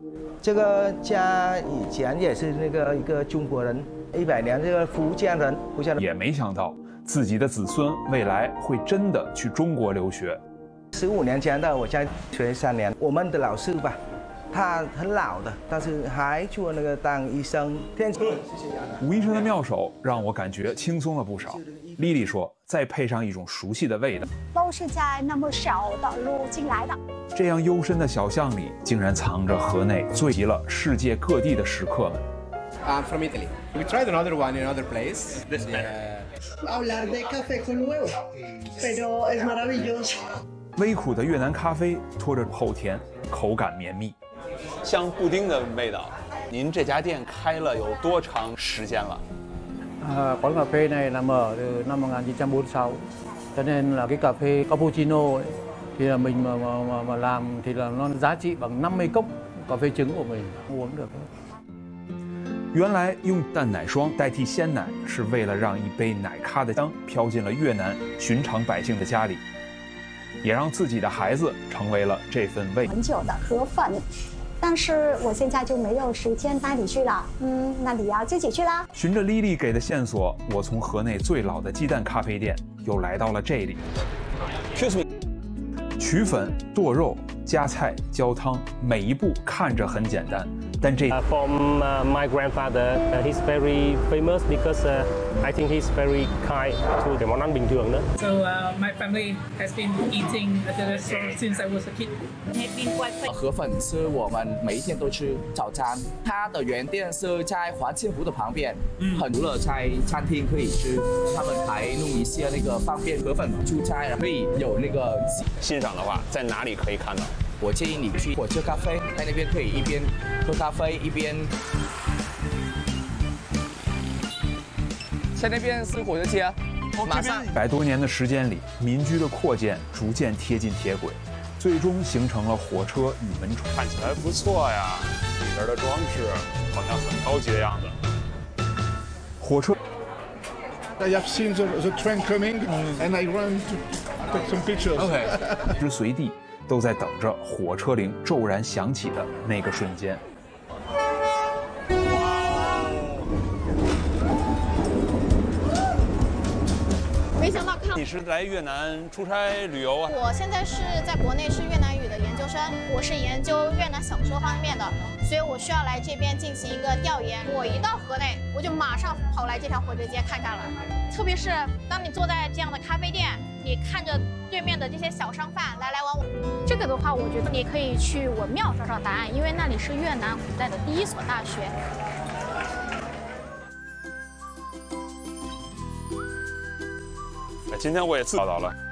这个家以前也是那个一个中国人，100年这个福建人， 也没想到自己的子孙未来会真的去中国留学。 15年前的，我现在学3年。我们的老师吧，他很老的，但是还做那个当医生。 吴医生的妙手让我感觉轻松了不少。莉莉说，再配上一种熟悉的味道， 都是在那么小的路进来的。 这样幽深的小巷里，竟然藏着河内聚集了世界各地的食客们。 I'm from Italy. We tried another one in another place. This Hablar de café con huevo, pero es maravilloso. 微苦的越南咖啡拖着后甜，口感绵密， 像布丁的味道。您这家店开了有多长时间了 ？Quán cà phê này nằm ở từ năm 1946, cho nên là cái cà phê cappuccino ấy, thì là mình mà làm thì là nó giá trị bằng 50 cốc cà phê trứng của mình uống được. 原来用淡奶霜代替鲜奶，是为了让一杯奶咖的香飘进了越南寻常百姓的家里，也让自己的孩子成为了这份味。 很久的河粉，但是我现在就没有时间带你去了。那你要自己去啦。 循着莉莉给的线索，我从河内最老的鸡蛋咖啡店又来到了这里。取粉、剁肉、加菜、浇汤，每一步看着很简单，但这 From my grandfather, he's very famous because I think he's very kind to the món ăn bình thường đó. So my family has been eating at the restaurant since I was a kid. 河粉是我们每一天都吃早餐。它的原店是在华庆湖的旁边，很多在餐厅可以吃。他们还弄一些那个方便河粉出差，可以有那个欣赏的话，在哪里可以看到？ 我建议你去火车咖啡，在那边可以一边喝咖啡一边。在那边是火车街，马上。 100多年的时间里，民居的扩建逐渐贴近铁轨，最终形成了火车与门窗。 看起来不错呀，里边的装饰好像很高级的样子。 火车。 I have seen the train coming, and I run to take some pictures. Okay. 随时随地都在等着火车铃骤然响起的那个瞬间。 没想到看你是来越南出差旅游啊？ 我现在是在国内是越南语的研究生，我是研究越南小说方面的，所以我需要来这边进行一个调研。我一到河内，我就马上跑来这条火车街看看了。特别是当你坐在这样的咖啡店，你看着对面的这些小商贩来来往往，这个的话，我觉得你可以去文庙找找答案，因为那里是越南古代的第1所大学。 今天我也报道了。